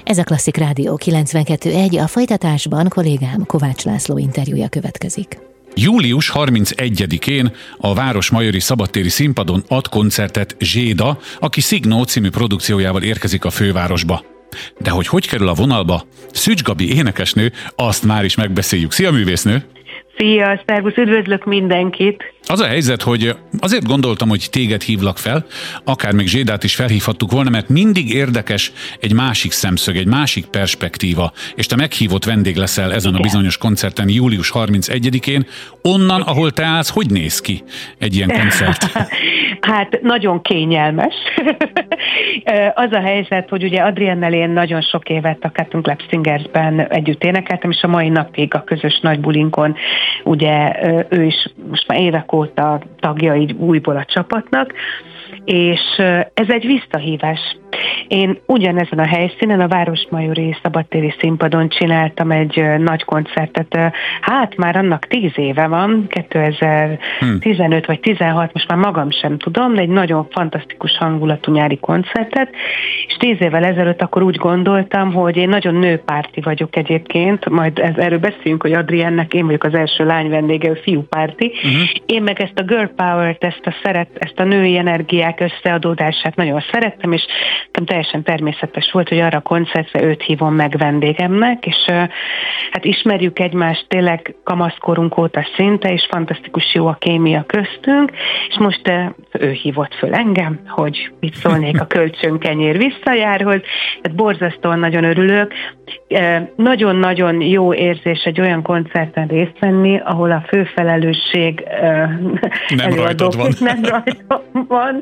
Ez a Klasszik Rádió 92.1, a folytatásban kollégám Kovács László interjúja következik. Július 31-én a Városmajori Szabadtéri Színpadon ad koncertet Zséda, aki Szignó című produkciójával érkezik a fővárosba. De hogy kerül a vonalba Szücs Gabi énekesnő, azt már is megbeszéljük. Szia, művésznő! Szia, szervusz, üdvözlök mindenkit! Az a helyzet, hogy azért gondoltam, hogy téged hívlak fel, akár még Zsédát is felhívhattuk volna, mert mindig érdekes egy másik szemszög, egy másik perspektíva, és te meghívott vendég leszel ezen a bizonyos koncerten július 31-én. Onnan, ahol te állsz, hogy néz ki egy ilyen koncert? Hát nagyon kényelmes. Az a helyzet, hogy ugye Adriennel én nagyon sok évet a Cotton Club Singersben együtt énekeltem, és a mai napig a közös nagy bulinkon ugye ő is most már évek óta tagja így újból a csapatnak, és ez egy visszahívás. Én ugyanezen a helyszínen, a Városmajori Szabadtéri Színpadon csináltam egy nagy koncertet, hát már annak 10 éve van, 2015 vagy 16, most már magam sem tudom, de egy nagyon fantasztikus hangulatú nyári koncertet, és 10 évvel ezelőtt akkor úgy gondoltam, hogy én nagyon nőpárti vagyok egyébként, majd erről beszéljünk, hogy Adriennek én vagyok az első lány vendége, ő fiúpárti, én meg ezt a girl power-t, ezt a női energiák összeadódását nagyon szerettem, és teljesen természetes volt, hogy arra a koncertre őt hívom meg vendégemnek, és hát ismerjük egymást tényleg kamaszkorunk óta szinte, és fantasztikus jó a kémia köztünk, és most ő hívott föl engem, hogy mit szólnék a kölcsönkenyér visszajárhoz, tehát borzasztóan nagyon örülök. Nagyon-nagyon jó érzés egy olyan koncerten részt venni, ahol a főfelelősség nem rajtad van.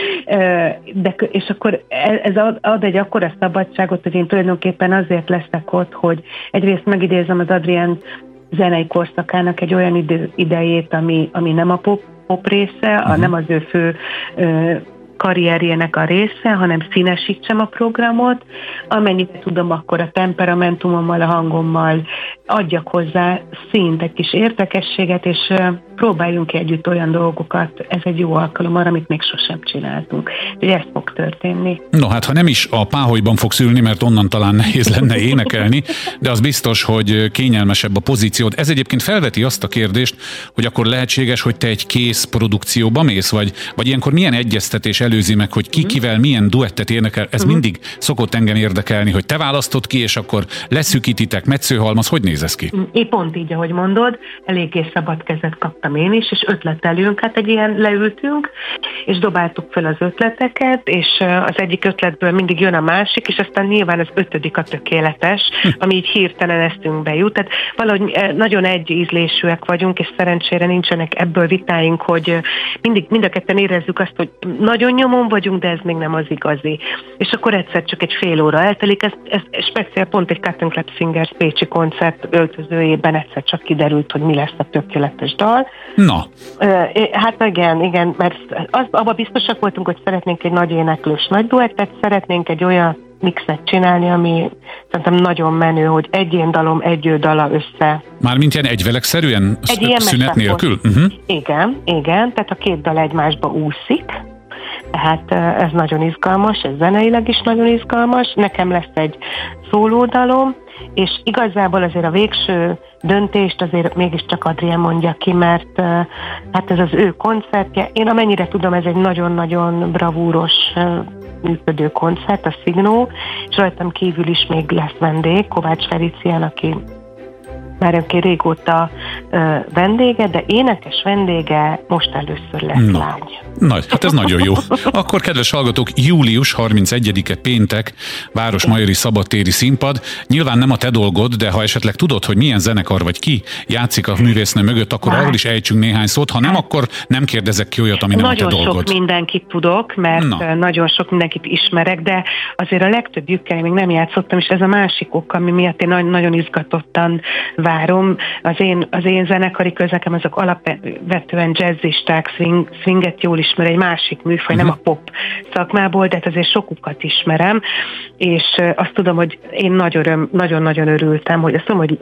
És akkor ez ad egy akkora szabadságot, hogy én tulajdonképpen azért leszek ott, hogy egyrészt megidézem az Adrien zenei korszakának egy olyan idejét, ami nem a pop része, nem az ő fő karrierjének a része, hanem színesítsem a programot, amennyit tudom, akkor a temperamentumommal, a hangommal adjak hozzá színt, egy kis érdekességet, és próbáljunk ki együtt olyan dolgokat, ez egy jó alkalom arra, amit még sosem csináltunk. Úgyhogy ez fog történni. No, hát ha nem is a Páholyban fogsz ülni, mert onnan talán nehéz lenne énekelni, de az biztos, hogy kényelmesebb a pozíciód. Ez egyébként felveti azt a kérdést, hogy akkor lehetséges, hogy te egy kész produkcióba mész, vagy ilyenkor milyen egyeztetés előzi meg, hogy kivel milyen duettet énekel. Ez mindig szokott engem érdekelni, hogy te választod ki, és akkor leszűkítitek, metszőhalmaz, hogy néz ez ki? Én pont így, ahogy mondod, eléggé szabad kezet kaptam én is, és ötletelünk, hát egy ilyen leültünk, és dobáltuk fel az ötleteket, és az egyik ötletből mindig jön a másik, és aztán nyilván az 5. a tökéletes, ami így hirtelen eszünkbe jut. Tehát valahogy nagyon egy ízlésűek vagyunk, és szerencsére nincsenek ebből vitáink, hogy mind a ketten érezzük azt, hogy nagyon nyomon vagyunk, de ez még nem az igazi. És akkor egyszer csak egy fél óra eltelik, ez speciál pont egy Cotton Club Singers pécsi koncert öltözőjében egyszer csak kiderült, hogy mi lesz a tökéletes dal. Na. Hát igen, mert abban biztosak voltunk, hogy szeretnénk egy nagy éneklős nagy duettet, szeretnénk egy olyan mixet csinálni, ami szerintem nagyon menő, hogy egy én dalom, egy ő dala össze. Mármint ilyen egyvelegszerűen, szünet nélkül? Igen, tehát a két dal egymásba úszik, tehát ez nagyon izgalmas, ez zeneileg is nagyon izgalmas. Nekem lesz egy szólódalom, és igazából azért a végső döntést azért mégiscsak Adrien mondja ki, mert hát ez az ő koncertje. Én amennyire tudom, ez egy nagyon-nagyon bravúros működő koncert, a Szignó, és rajtam kívül is még lesz vendég, Kovács Felicián, aki már régóta vendége, de énekes vendége most először lesz lány. Na, hát ez nagyon jó. Akkor, kedves hallgatók, július 31-e péntek, Városmajori Szabadtéri Színpad. Nyilván nem a te dolgod, de ha esetleg tudod, hogy milyen zenekar vagy ki játszik a művésznő mögött, akkor arról is ejtsünk néhány szót. Ha nem, akkor nem kérdezek ki olyat, ami nem a te dolgod. Nagyon sok mindenkit tudok, mert nagyon sok mindenkit ismerek, de azért a legtöbbjükkel még nem játszottam, és ez a másik ok, ami miatt én nagyon izgatottan várom. Az én zenekari közekem azok alapvetően jazzisták, swinget jól ismer, egy másik műfaj, nem a pop szakmából, de azért sokukat ismerem, és azt tudom, hogy én nagyon-nagyon örültem, hogy azt tudom,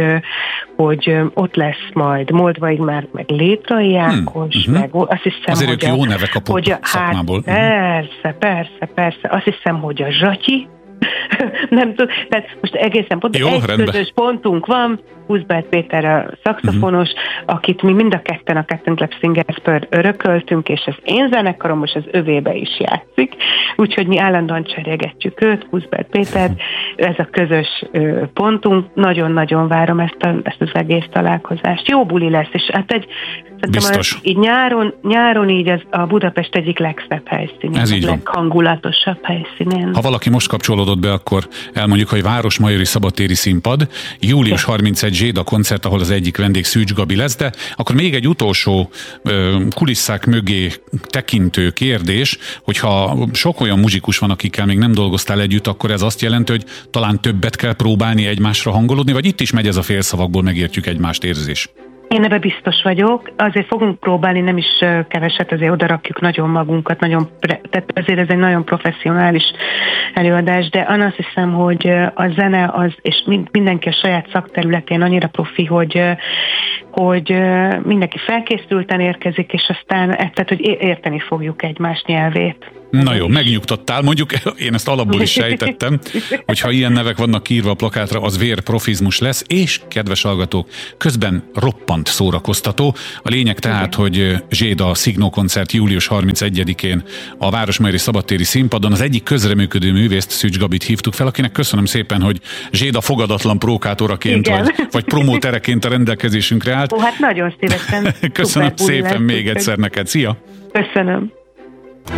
hogy ott lesz majd Moldvai már, meg Létrai Ákos, meg azt hiszem, azért hogy jó nevek a pop szakmából. Hát, persze. Azt hiszem, hogy a Zsatyi Nem tudom, tehát most egészen pontosan közös pontunk van, Huszbert Péter a szaxofonos, akit mi mind a ketten a Cotton Club Singersből örököltünk, és az én zenekarom most az övébe is játszik, úgyhogy mi állandóan cserélgetjük őt, Huszbert Pétert, ez a közös pontunk, nagyon-nagyon várom ezt az egész találkozást. Jó buli lesz, és hát így nyáron így ez a Budapest egyik legszebb helyszínén, a leghangulatosabb helyszínén. Ha valaki most kapcsolódott be, akkor elmondjuk, hogy Városmajori Szabadtéri Színpad, július 31 Zséda koncert, ahol az egyik vendég Szűcs Gabi lesz, de akkor még egy utolsó kulisszák mögé tekintő kérdés, hogyha sok olyan muzsikus van, akikkel még nem dolgoztál együtt, akkor ez azt jelenti, hogy talán többet kell próbálni egymásra hangolódni, vagy itt is megy ez a félszavakból megértjük egymást érzés? Én ebben biztos vagyok, azért fogunk próbálni, nem is keveset, azért odarakjuk nagyon magunkat, tehát azért ez egy nagyon professzionális előadás, de azt hiszem, hogy a zene az, és mindenki a saját szakterületén annyira profi, hogy mindenki felkészülten érkezik, és aztán tehát, hogy érteni fogjuk egymás nyelvét. Na jó, megnyugtattál, mondjuk én ezt alapból is sejtettem, hogyha ilyen nevek vannak írva a plakátra, az vérprofizmus lesz, és kedves hallgatók, közben roppant szórakoztató. A lényeg tehát, hogy Zséda Szignó koncert július 31-én a Városmajori Szabadtéri Színpadon az egyik közreműködő művészt, Szűcs Gabit hívtuk fel, akinek köszönöm szépen, hogy Zséda fogadatlan prókátoraként vagy promótereként a rendelkezésünkre állt. Hát nagyon szívesen. Köszönöm szépen még egyszer neked. Szia! Köszönöm.